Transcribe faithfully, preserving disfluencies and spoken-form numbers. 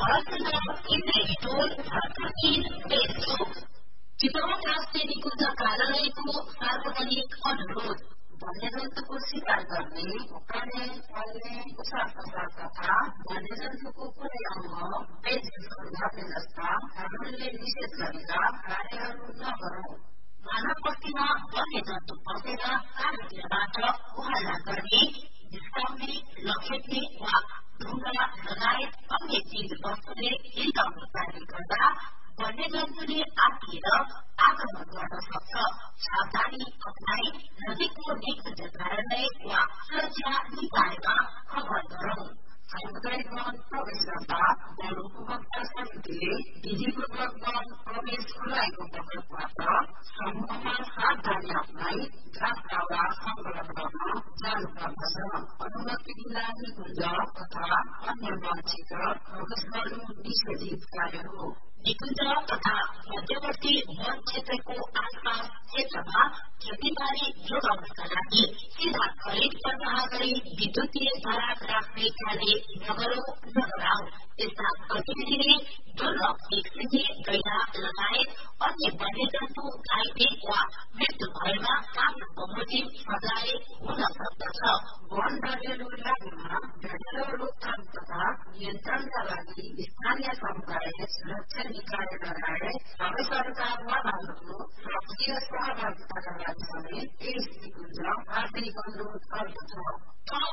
चितवन राष्ट्रिय निकुञ्ज कार्यालयको सार्वजनिक अनुरोध वन्यजन्तुको शिकार गर्ने, उकाल्ने, पाल्ने, उसार पसार तथा वन्यजन्तुको कुनै अङ्ग बेचबिखन गर्ने जस्ता कानूनले निषेध गरेका कार्यहरू नगरौं। मानव बस्तीमा वन्यजन्तु पसेर चारैतिरबाट उहाल्ला गर्ने, जिस्काउने, लखेट्ने वा ढुङ्गा लगायत अन्य चीज वस्तुले हिर्काउने कार्य गर्दा वन्यजन्तुले आत्तिएर आक्रमण गर्न सक्छ। सावधानी अपनाई नजिकको निकुञ्ज कार्यालय वा सुरक्षा निकायमा खबर गरौं। सामुदायिक वन प्रवेश गर्दा वन उपभोक्ता समितिले विधिपूर्वक वन प्रवेश खुलाएको पक्षबाट समूहमा सावधानी अपनाई जातका वा संकलन गर्न जानु पर्दछ। अनुमति बिना निकुञ्ज तथा अन्य वन क्षेत्र प्रवेश गर्नु निषेधित कार्य हो। निकुञ्ज तथा मध्यवर्ती वन क्षेत्रको आसपास क्षेत्रमा खेतीबारी जोगाउनका लागि सीधा खरिद प्रवाह गरी विद्युतीय सडक राख्ने कार्य नगरौं नगराउँ। यस्ता गतिविधिले दुर्लभ एकसिङे गैंडा लगायत अन्य वन्यजन्तु घाइते वा मृत्यु भएमा कानून बमोजिम सजाय हुन सक्दछ। वन डढेलो लागेमा डढेलो रोकथाम तथा नियन्त्रणका लागि स्थानीय समुदाय सुरक्षा निकाय लगायत सबै सरकारवालाहरूको सक्रिय सहभागिताका लागि समेत यस निकुञ्ज आर्थिक अनुरोध गर्दछ।